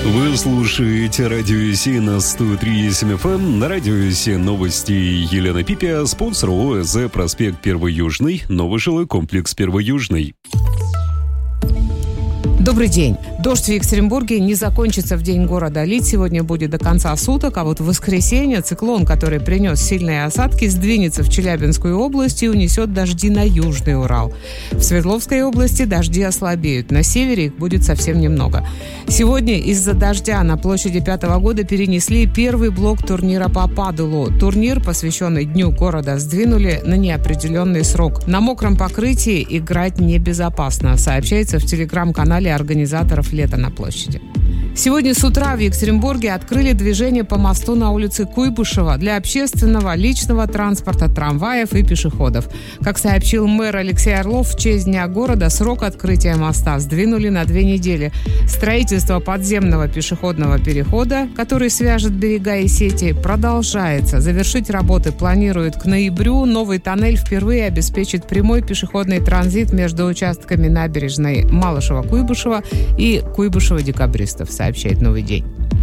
Вы слушаете Радио ИС на 103.7 FM. На Радио ИС новости Елена Пипия, спонсор ООО «Проспект 1 Южный», новый жилой комплекс 1 Южный. Добрый день. Дождь в Екатеринбурге не закончится в день города. Лить сегодня будет до конца суток, а вот в воскресенье циклон, который принес сильные осадки, сдвинется в Челябинскую область и унесет дожди на Южный Урал. В Свердловской области дожди ослабеют. На севере их будет совсем немного. Сегодня из-за дождя на площади 5-го года перенесли первый блок турнира по паделу. Турнир, посвященный Дню города, сдвинули на неопределенный срок. На мокром покрытии играть небезопасно, сообщается в телеграм-канале организаторов «Лето на площади». Сегодня с утра в Екатеринбурге открыли движение по мосту на улице Куйбышева для общественного личного транспорта, трамваев и пешеходов. Как сообщил мэр Алексей Орлов, в честь Дня города срок открытия моста сдвинули на 2 недели. Строительство подземного пешеходного перехода, который свяжет берега и сети, продолжается. Завершить работы планируют к ноябрю. Новый тоннель впервые обеспечит прямой пешеходный транзит между участками набережной Малышева-Куйбышева и Куйбышева-Декабристов, сообщает «Новый день».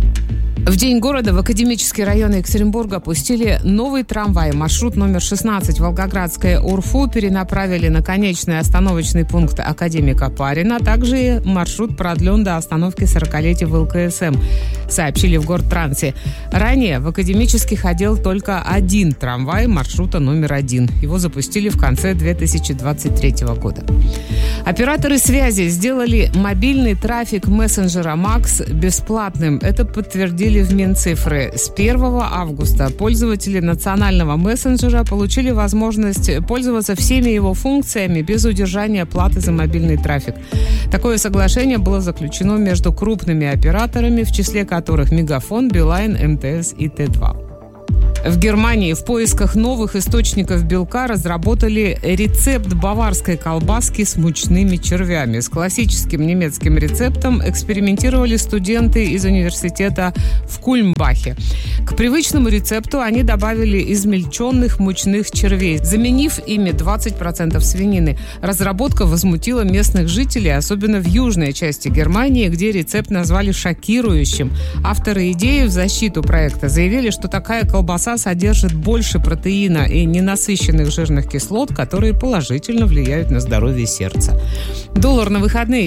В День города в Академический район Екатеринбурга пустили новый трамвай. Маршрут номер 16 Волгоградская Урфу перенаправили на конечный остановочный пункт Академика Парина. Также маршрут продлен до остановки 40-летия в ЛКСМ, сообщили в Гортрансе. Ранее в Академический ходил только один трамвай маршрута номер 1. Его запустили в конце 2023 года. Операторы связи сделали мобильный трафик мессенджера Макс бесплатным. Это подтвердили в Минцифры. С 1 августа пользователи национального мессенджера получили возможность пользоваться всеми его функциями без удержания платы за мобильный трафик. Такое соглашение было заключено между крупными операторами, в числе которых Мегафон, Билайн, МТС и Т2. В Германии в поисках новых источников белка разработали рецепт баварской колбаски с мучными червями. С классическим немецким рецептом экспериментировали студенты из университета в Кульмбахе. К привычному рецепту они добавили измельченных мучных червей, заменив ими 20% свинины. Разработка возмутила местных жителей, особенно в южной части Германии, где рецепт назвали шокирующим. Авторы идеи в защиту проекта заявили, что такая колбаса содержит больше протеина и ненасыщенных жирных кислот, которые положительно влияют на здоровье сердца. Доллар на выходные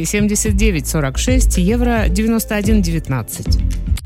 79.46, евро 91.19.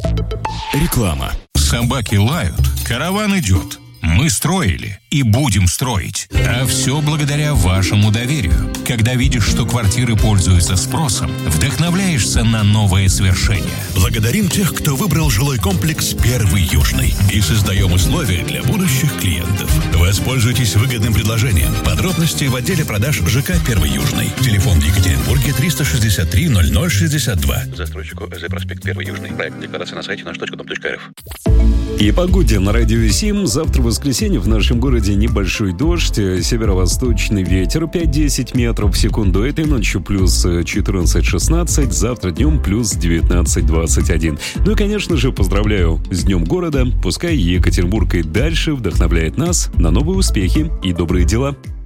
Реклама. Собаки лают, караван идет. Мы строили и будем строить. А все благодаря вашему доверию. Когда видишь, что квартиры пользуются спросом, вдохновляешься на новые свершения. Благодарим тех, кто выбрал жилой комплекс 1 Южный. И создаем условия для будущих клиентов. Воспользуйтесь выгодным предложением. Подробности в отделе продаж ЖК 1 Южный. Телефон в Екатеринбурге 363 0062. Застройщику ОЗ «Проспект 1 Южный». Проект декларации на сайте наш.дом.рф. И погоде на Радио СИМ. Завтра в воскресенье в нашем городе небольшой дождь, северо-восточный ветер 5-10 метров в секунду. Этой ночью плюс 14-16, завтра днем плюс 19-21. Ну и, конечно же, поздравляю с Днем города. Пускай Екатеринбург и дальше вдохновляет нас на новые успехи и добрые дела.